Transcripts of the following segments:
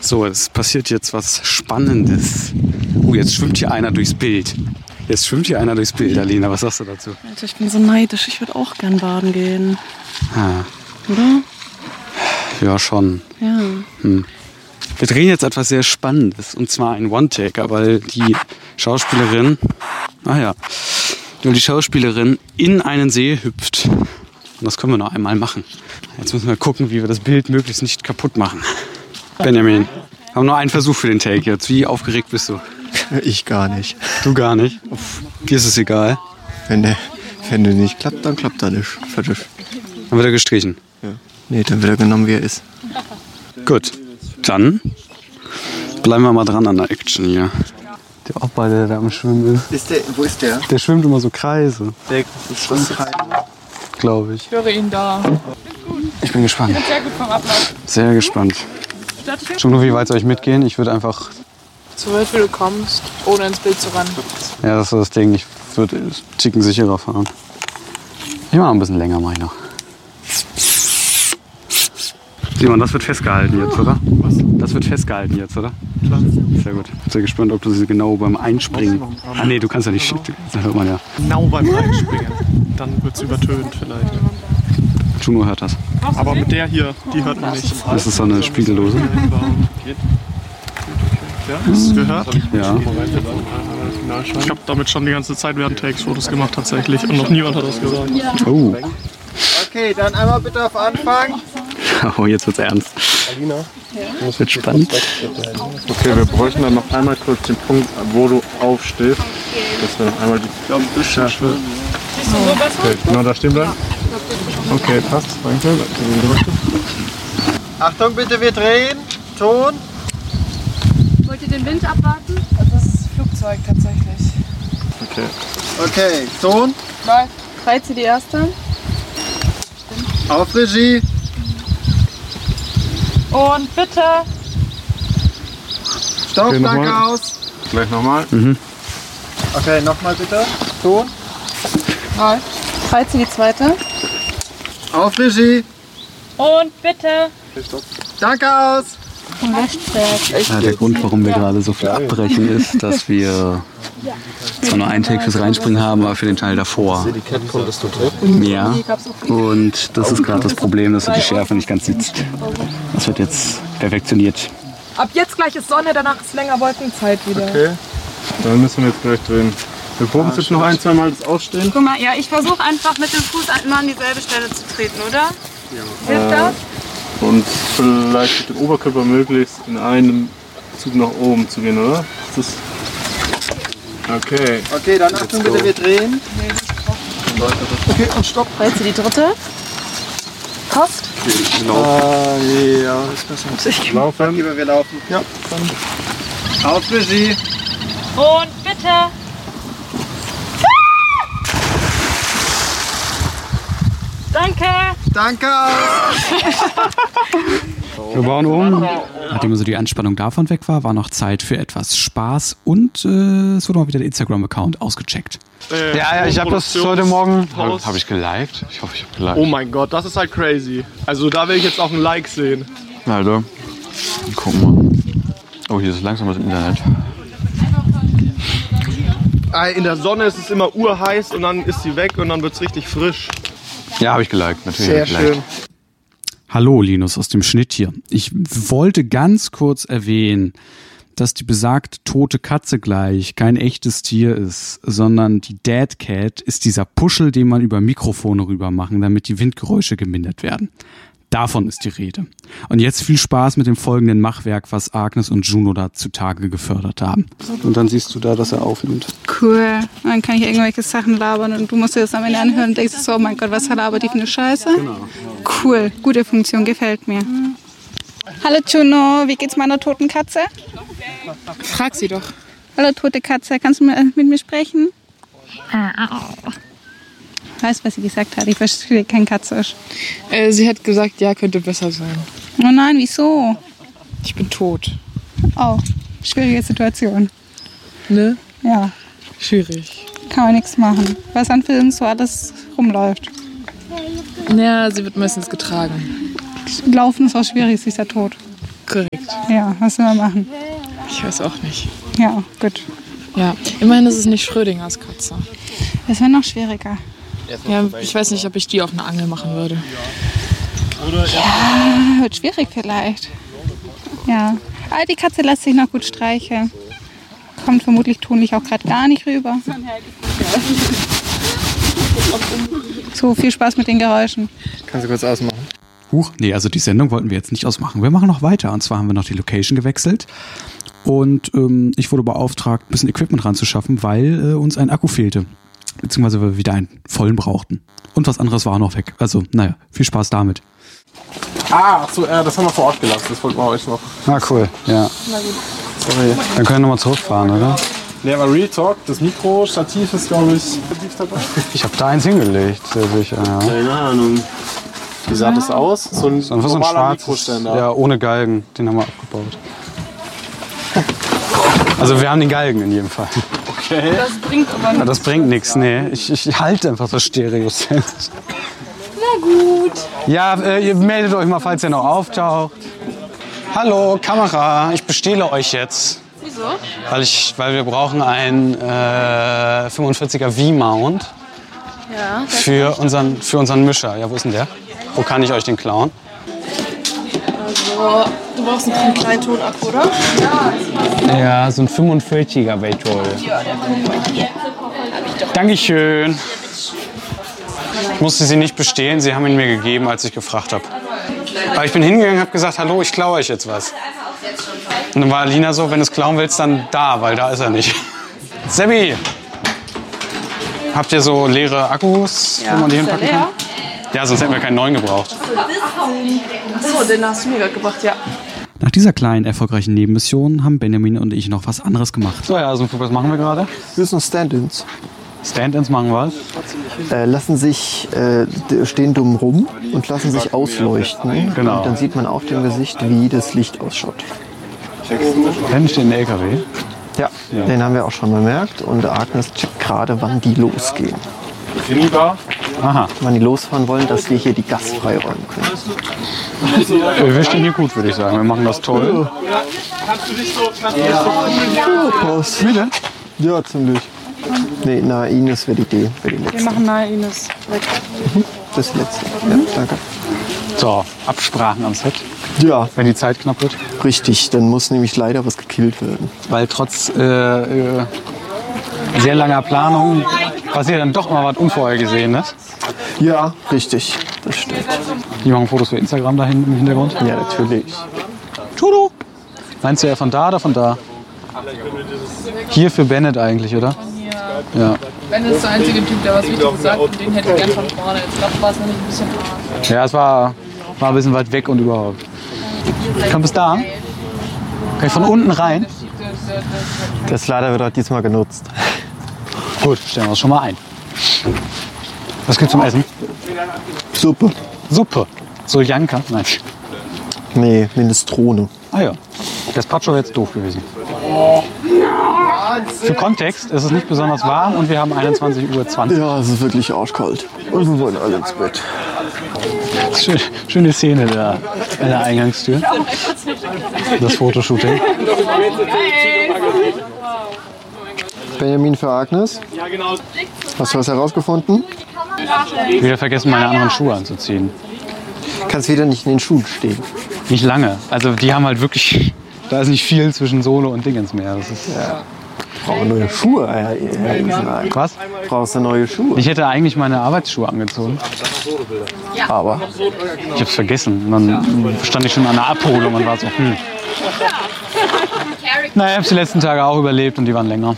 So, es passiert jetzt was Spannendes. Jetzt schwimmt hier einer durchs Bild. Alina. Was sagst du dazu? Alter, ich bin so neidisch. Ich würde auch gern baden gehen. Ah. Oder? Ja, schon. Ja. Wir drehen jetzt etwas sehr Spannendes. Und zwar ein One-Taker, weil die Schauspielerin in einen See hüpft. Und das können wir noch einmal machen. Jetzt müssen wir gucken, wie wir das Bild möglichst nicht kaputt machen. Benjamin, haben nur einen Versuch für den Take jetzt. Wie aufgeregt bist du? Ich gar nicht. Du gar nicht? Dir ist es egal. Wenn der nicht klappt, dann klappt er nicht. Fertig. Dann wird er gestrichen. Ja. Nee, dann wird er genommen, wie er ist. Gut, dann bleiben wir mal dran an der Action hier. Der Opa, der da am Schwimmen ist. Wo ist der? Der schwimmt immer so Kreise. Der schwimmt glaube ich. Ich höre ihn da. Ich bin gespannt. Ich bin sehr gut vom Ablauf. Sehr gespannt. Schon nur, wie weit soll ich mitgehen? Ich würde einfach... So weit wie du kommst, ohne ins Bild zu rennen. Ja, das ist das Ding. Ich würde einen Ticken sicherer fahren. Ich mache noch ein bisschen länger, mache ich noch. Simon, das wird festgehalten jetzt, oder? Was? Das wird festgehalten jetzt, oder? Klar. Sehr gut. Ich bin sehr gespannt, ob du sie genau beim Einspringen... Ah nee, du kannst ja nicht... Das hört man ja. Genau beim Einspringen. Dann wird es übertönt vielleicht. Juno hört das. Aber mit der hier, die hört man nicht. Das ist so eine Spiegellose. Ja, hast du es gehört? Ja. Ich habe damit schon die ganze Zeit während Takes Fotos gemacht tatsächlich und noch niemand hat das gesagt. Oh. Okay, dann einmal bitte auf Anfang. Oh, jetzt wird's ernst. Alina? Das wird spannend. Okay, wir bräuchten dann noch einmal kurz den Punkt, wo du aufstehst. Dass wir noch einmal die Schärfe... Okay, genau da stehen bleiben. Okay, passt. Danke. Achtung bitte, wir drehen. Ton. Wollt ihr den Wind abwarten? Das ist Flugzeug tatsächlich. Okay. Okay, Ton. Nein. Reizt sie die erste? Auf Regie. Und bitte. Stopp, Okay, danke nochmal. aus. Gleich nochmal. Okay, nochmal bitte. Ton. Nein. Reizt sie die zweite? Auf Regie. Und bitte. Danke aus. Und Wäschberg. Ja, der Grund, warum wir gerade so viel abbrechen, ist, dass wir zwar nur einen Take fürs Reinspringen haben, aber für den Teil davor mehr. Und das ist gerade das Problem, dass die Schärfe nicht ganz sitzt. Das wird jetzt perfektioniert. Ab jetzt gleich ist Sonne, danach ist länger Wolkenzeit wieder. Okay. Dann müssen wir jetzt gleich drehen. Wir proben es jetzt noch ein, zwei Mal das Ausstehen. Guck mal, ja, ich versuche einfach mit dem Fuß immer an dieselbe Stelle zu treten, oder? Ja. Hilft das? Und vielleicht mit dem Oberkörper möglichst in einem Zug nach oben zu gehen, oder? Das ist okay. Okay, dann Achtung bitte, wir drehen. Okay, und stopp. Reizt sie die dritte? Passt? Ja, ist besser. Laufen. Lieber, wir laufen. Ja, dann. Auf Regie. Und bitte. Danke. Danke aus. Wir bauen um. Nachdem also die Anspannung davon weg war noch Zeit für etwas Spaß und es wurde mal wieder der Instagram-Account ausgecheckt. Ja, ich habe das heute Morgen. Habe ich geliked? Ich hoffe, ich habe geliked. Oh mein Gott, das ist halt crazy. Also da will ich jetzt auch ein Like sehen. Alter, guck mal. Oh, hier ist langsam das Internet. In der Sonne ist es immer urheiß und dann ist sie weg und dann wird es richtig frisch. Ja, habe ich geliked, natürlich. Sehr schön. Hallo, Linus aus dem Schnitt hier. Ich wollte ganz kurz erwähnen, dass die besagte tote Katze gleich kein echtes Tier ist, sondern die Dead Cat ist dieser Puschel, den man über Mikrofone rüber machen, damit die Windgeräusche gemindert werden. Davon ist die Rede. Und jetzt viel Spaß mit dem folgenden Machwerk, was Agnes und Juno da zutage gefördert haben. Und dann siehst du da, dass er aufnimmt. Cool. Dann kann ich irgendwelche Sachen labern und du musst dir das am Ende anhören und denkst so, oh mein Gott, was labert die für eine Scheiße? Genau. Cool. Gute Funktion, gefällt mir. Hallo Juno, wie geht's meiner toten Katze? Frag sie doch. Hallo tote Katze, kannst du mit mir sprechen? Weißt du, was sie gesagt hat? Ich verstehe kein Katzisch. Sie hat gesagt, ja, könnte besser sein. Oh nein, wieso? Ich bin tot. Oh, schwierige Situation. Ne? Ja, Schwierig. kann man nichts machen. Was an Filmen so alles rumläuft. Ja, sie wird meistens getragen. Laufen ist auch schwierig, sie ist ja tot. Korrekt. Ja, was soll man machen? Ich weiß auch nicht. Ja, gut. Ja, immerhin ist es nicht Schrödingers Katze. Das wäre noch schwieriger. Ja, ich weiß nicht, ob ich die auf eine Angel machen würde. Ja, wird schwierig vielleicht. Ja. Aber die Katze lässt sich noch gut streicheln. Kommt vermutlich tunlich auch gerade gar nicht rüber. So, viel Spaß mit den Geräuschen. Kannst du kurz ausmachen? Huch, nee, also die Sendung wollten wir jetzt nicht ausmachen. Wir machen noch weiter. Und zwar haben wir noch die Location gewechselt. Und ich wurde beauftragt, ein bisschen Equipment ranzuschaffen, weil uns ein Akku fehlte. Beziehungsweise wir wieder einen vollen brauchten. Und was anderes war auch noch weg. Also, naja, viel Spaß damit. Ah, ach so, das haben wir vor Ort gelassen. Das wollten wir euch noch. Ah, cool, ja. Sorry. Dann können wir nochmal zurückfahren, oder? Nee, aber Real Talk, das Mikro-Stativ ist, glaube ich, dabei. Ich habe da eins hingelegt, sehr sicher, ja. Keine Ahnung. Wie sah das aus? So ein So ein normaler schwarzes, Mikroständer. ja, ohne Galgen. Den haben wir abgebaut. Also wir haben den Galgen in jedem Fall. Okay. Ja, das bringt nichts, nee. Ich halte einfach das Stereo-Sense. Na gut. Ja, ihr meldet euch mal, falls ihr noch auftaucht. Hallo, Kamera, ich bestehle euch jetzt. Wieso? Weil wir brauchen einen 45er V-Mount Ja. für unseren Mischer. Ja, wo ist denn der? Wo kann ich euch den klauen? Also, du brauchst einen kleinen Tonakku, oder? Ja, so ein 45er wäre toll. Dankeschön. Ich musste sie nicht bestehlen, sie haben ihn mir gegeben, als ich gefragt habe. Aber ich bin hingegangen und habe gesagt, hallo, ich klaue euch jetzt was. Und dann war Alina so, wenn du es klauen willst, dann da, weil da ist er nicht. Sebi, habt ihr so leere Akkus, wo man die hinpacken kann? Ja, sonst hätten wir keinen neuen gebraucht. Achso, den hast du mir gerade gebracht, ja. Nach dieser kleinen, erfolgreichen Nebenmission haben Benjamin und ich noch was anderes gemacht. So, ja, also was machen wir gerade? Wir sind Stand-ins. Stand-ins machen wir. Lassen sich, stehen dumm rum und lassen sich ausleuchten. Genau. Und dann sieht man auf dem Gesicht, wie das Licht ausschaut. Hinten steht ein LKW. Ja, den haben wir auch schon bemerkt. Und Agnes checkt gerade, wann die losgehen. Aha. Wann die losfahren wollen, dass wir hier die Gas freiräumen können. Wir stehen hier gut, würde ich sagen. Wir machen das toll. Passt. Wieder? Ja, ziemlich. Nee, na, Ines wäre die Idee. Wär die letzte. Wir machen nahe Ines weg. Das ist die letzte. Ja, danke. So, Absprachen am Set, Ja, wenn die Zeit knapp wird. richtig. Dann muss nämlich leider was gekillt werden. Weil trotz sehr langer Planung passiert dann doch immer was Unvorhergesehenes. Ja, richtig. Das stimmt. Die machen Fotos für Instagram da hinten im Hintergrund. Ja, natürlich. Tudu! Meinst du ja von da oder von da? Hier für Bennett eigentlich, oder? Ja. Bennett ist der einzige Typ, der was Wichtiges sagt und den hätte ich gern von vorne. Jetzt glaube ich, war es nämlich ein bisschen hart. Ja, es war ein bisschen weit weg und überhaupt. Komm bis da. Kann ich von unten rein? Das Lader wird auch diesmal genutzt. Gut, stellen wir uns schon mal ein. Was gibt's zum Essen? Suppe. Suppe. Soljanka? Nein. Nee, Minestrone. Ah ja. Das Pacho wäre jetzt doof gewesen. Für Kontext ist es nicht besonders warm und wir haben 21:20 Uhr. Ja, es ist wirklich arschkalt. Und wir wollen alle ins Bett. Schöne Szene da an der Eingangstür. Das Fotoshooting. Benjamin für Agnes. Hast du was herausgefunden? Wieder vergessen, meine anderen Schuhe anzuziehen. Kannst wieder nicht in den Schuhen stehen. Nicht lange. Also die haben halt wirklich, da ist nicht viel zwischen Sohle und Dingens mehr. Das ist, Brauche neue Schuhe, Herr Isenheim. was? Brauchst du neue Schuhe? Ich hätte eigentlich meine Arbeitsschuhe angezogen. Aber Ich hab's vergessen. Und dann stand ich schon an der Abholung und war so, Naja, ich hab's die letzten Tage auch überlebt und die waren länger.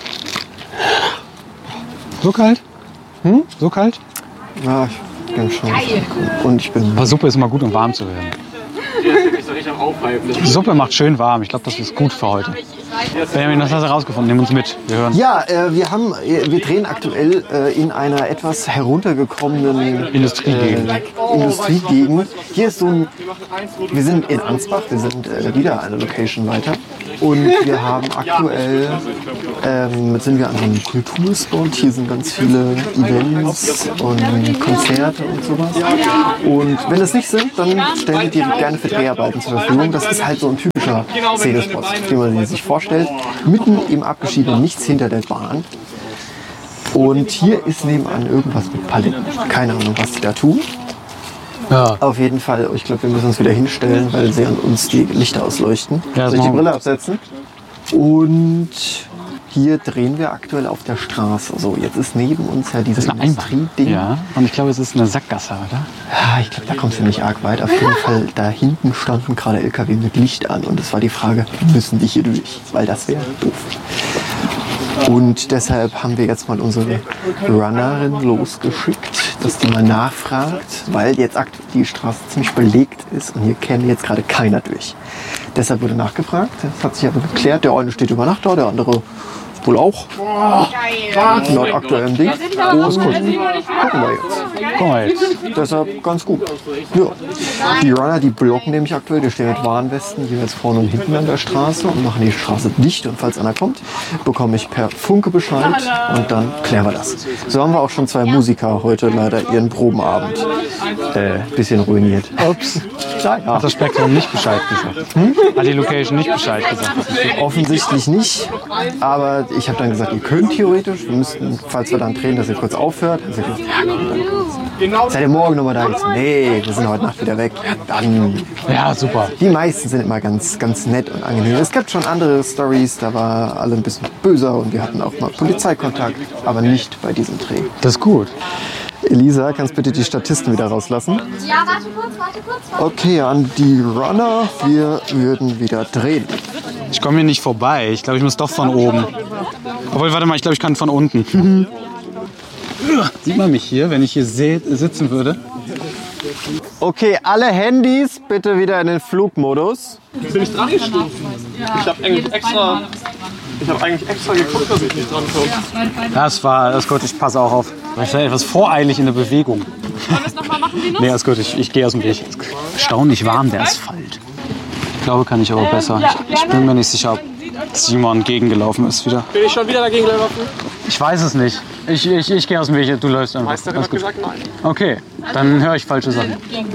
So kalt? So kalt? ja, ich bin schon. Und ich bin. Aber Suppe ist immer gut, um warm zu werden. Die Suppe macht schön warm. Ich glaube, das ist gut für heute. Benjamin, was hast du rausgefunden? Nimm uns mit. Wir hören. Ja, wir drehen aktuell in einer etwas heruntergekommenen Industriegegend. Hier ist so ein, wir sind in Ansbach, wir sind wieder eine Location weiter. Und wir haben aktuell, sind wir an einem Kulturspot. Hier sind ganz viele Events und Konzerte und sowas. Und wenn es nicht sind, dann stellen wir die gerne für Dreharbeiten Dreharbeiten zur Verfügung. Das ist halt so ein typischer Szenespot, wie man sich vorstellt. Mitten im Abgeschiedenen, nichts hinter der Bahn. Und hier ist nebenan irgendwas mit Paletten. Keine Ahnung, was die da tun. Ja. Auf jeden Fall, ich glaube, wir müssen uns wieder hinstellen, weil sie an uns die Lichter ausleuchten. Ja, soll ich die Brille absetzen? Und hier drehen wir aktuell auf der Straße. So, jetzt ist neben uns ja dieses Industrieding. Ja, und ich glaube, es ist eine Sackgasse, oder? Ja, ich glaube, da kommst du nicht arg weit. Auf jeden Fall, da hinten standen gerade LKW mit Licht an. Und es war die Frage, müssen die hier durch? Weil das wäre doof. Und deshalb haben wir jetzt mal unsere Runnerin losgeschickt, dass die mal nachfragt, weil jetzt aktuell die Straße ziemlich belegt ist und hier käme jetzt gerade keiner durch. Deshalb wurde nachgefragt, das hat sich aber geklärt, der eine steht über Nacht da, der andere wohl auch. Laut aktuellem Ding. Und gucken wir jetzt. Deshalb ganz gut. Ja. Die Runner, die blocken nämlich aktuell, die stehen mit Warnwesten jeweils vorne und hinten an der Straße und machen die Straße dicht. Und falls einer kommt, bekomme ich per Funke Bescheid und dann klären wir das. So haben wir auch schon 2 Musiker heute leider ihren Probenabend bisschen ruiniert. Ups. Ja. Hat das Spektrum nicht Bescheid gesagt? Hat die Location nicht Bescheid gesagt? Offensichtlich nicht, aber ich habe dann gesagt, ihr könnt theoretisch, wir müssten, falls wir dann drehen, dass ihr kurz aufhört. Also, ja, dann seid ihr morgen nochmal da? Jetzt, nee, wir sind heute Nacht wieder weg. Ja, dann. Ja, super. Die meisten sind immer ganz, ganz nett und angenehm. Es gibt schon andere Stories, da war alle ein bisschen böser und wir hatten auch mal Polizeikontakt, aber nicht bei diesem Dreh. Das ist gut. Elisa, kannst bitte die Statisten wieder rauslassen? Ja, warte kurz. Okay, an die Runner, wir würden wieder drehen. Ich komme hier nicht vorbei. Ich glaube, ich muss doch von oben. Obwohl, warte mal, ich glaube, ich kann von unten. Sieht man mich hier, wenn ich hier sitzen würde? Okay, alle Handys bitte wieder in den Flugmodus. Bin ich dran gestoßen? Ich habe eigentlich extra geguckt, dass ich nicht dran komme. Das ist gut, ich passe auch auf. Ich war etwas voreilig in der Bewegung. Wollen wir es nochmal machen, Linus? Nee, ist gut, ich gehe aus dem Weg. Erstaunlich warm, der Asphalt. Ich glaube, kann ich aber besser. Ich bin mir nicht sicher, ob Simon gegengelaufen ist wieder. Bin ich schon wieder dagegen gelaufen? Ich weiß es nicht. Ich gehe aus dem Weg, du läufst einfach. Meisterin hat gesagt nein. Okay, dann höre ich falsche Sachen.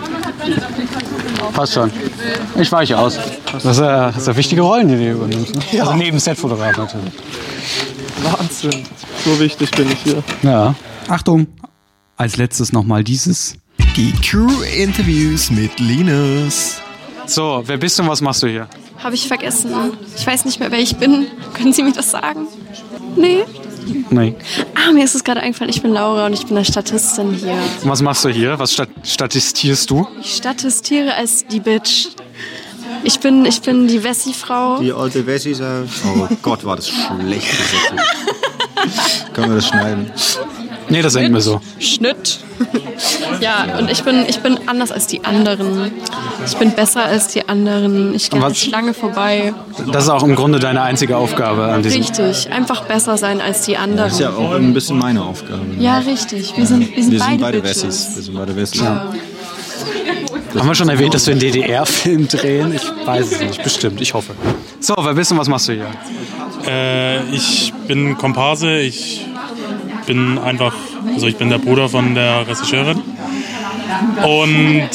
Passt schon. Ich weiche aus. Das sind wichtige Rollen, die du übernimmst. Ne? Ja. Also neben Setfotograf natürlich. Wahnsinn. So wichtig bin ich hier. Ja. Achtung, als letztes nochmal dieses. Die Crew-Interviews mit Linus. So, wer bist du und was machst du hier? Habe ich vergessen. Ich weiß nicht mehr, wer ich bin. Können Sie mir das sagen? Nee. Nein. Mir ist es gerade eingefallen, ich bin Laura und ich bin eine Statistin hier. Und was machst du hier? Was statistierst du? Ich statistiere als die Bitch. Ich bin die Wessi-Frau. Die alte Wessi sagt, oh Gott, war das schlecht. Können wir das schneiden? Nee, das denkt mir so. Schnitt. Ja, und ich bin anders als die anderen. Ich bin besser als die anderen. Ich gehe nicht lange vorbei. Das ist auch im Grunde deine einzige Aufgabe an diesem. Richtig, einfach besser sein als die anderen. Das ist ja auch ein bisschen meine Aufgabe. Ja, richtig. Wir sind beide Wessis. Wir sind beide Wessis. Ja. Haben wir schon erwähnt, dass wir einen DDR-Film drehen? Ich weiß es nicht, bestimmt, ich hoffe. So, wer bist du, was machst du hier? Ich bin Komparse, ich bin der Bruder von der Regisseurin. Und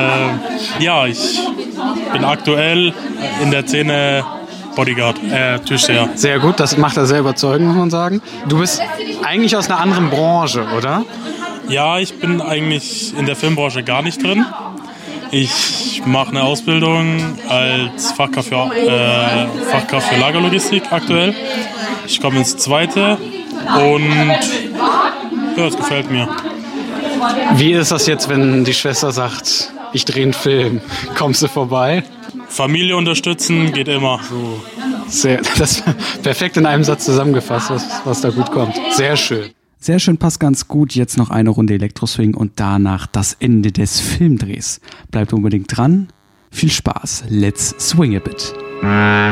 ich bin aktuell in der Szene Bodyguard, Türsteher. Sehr gut, das macht er sehr überzeugend, muss man sagen. Du bist eigentlich aus einer anderen Branche, oder? Ja, ich bin eigentlich in der Filmbranche gar nicht drin. Ich mache eine Ausbildung als Fachkraft für Lagerlogistik aktuell. Ich komme ins zweite und ja, es gefällt mir. Wie ist das jetzt, wenn die Schwester sagt, ich drehe einen Film? Kommst du vorbei? Familie unterstützen geht immer. So. Das ist perfekt in einem Satz zusammengefasst, was da gut kommt. Sehr schön. Sehr schön, passt ganz gut. Jetzt noch eine Runde Elektroswing und danach das Ende des Filmdrehs. Bleibt unbedingt dran. Viel Spaß. Let's swing a bit.